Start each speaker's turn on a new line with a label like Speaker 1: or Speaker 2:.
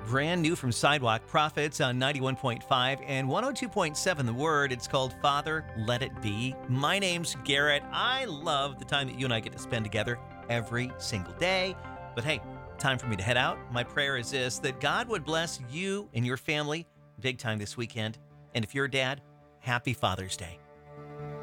Speaker 1: Brand new from Sidewalk Prophets on 91.5 and 102.7 The Word. It's called Father, Let It Be. My name's Garrett. I love the time that you and I get to spend together every single day. But hey, time for me to head out. My prayer is this, that God would bless you and your family big time this weekend. And if you're a dad, happy Father's Day.